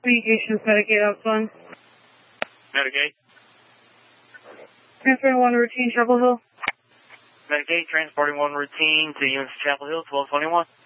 Communications, Medicaid, Upson. Medicaid. Transferring 1 routine, Chapel Hill. Medicaid, transporting 1 routine to Units Chapel Hill, 1221.